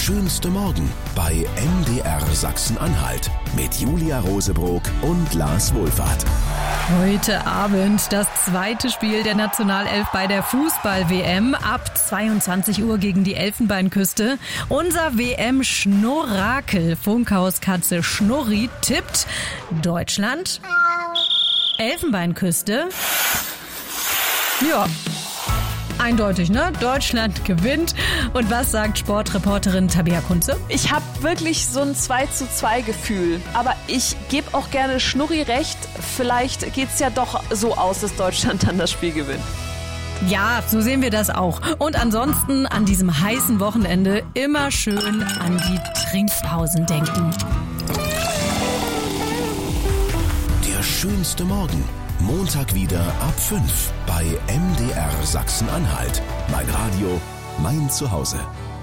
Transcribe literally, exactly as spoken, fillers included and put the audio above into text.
schönste Morgen bei M D R Sachsen-Anhalt mit Julia Rosebrock und Lars Wohlfahrt. Heute Abend das zweite Spiel der Nationalelf bei der Fußball-W M. Ab zweiundzwanzig Uhr gegen die Elfenbeinküste. Unser W M-Schnurrakel, Funkhauskatze Schnurri, tippt Deutschland, Elfenbeinküste. Ja, eindeutig, ne? Deutschland gewinnt. Und was sagt Sportreporterin Tabea Kunze? Ich habe wirklich so ein zwei zu zwei Gefühl. Aber ich gebe auch gerne Schnurri recht. Vielleicht geht's ja doch so aus, dass Deutschland dann das Spiel gewinnt. Ja, so sehen wir das auch. Und ansonsten an diesem heißen Wochenende immer schön an die Trinkpausen denken. Der schönste Morgen. Montag wieder ab fünf bei M D R Sachsen-Anhalt. Mein Radio, mein Zuhause.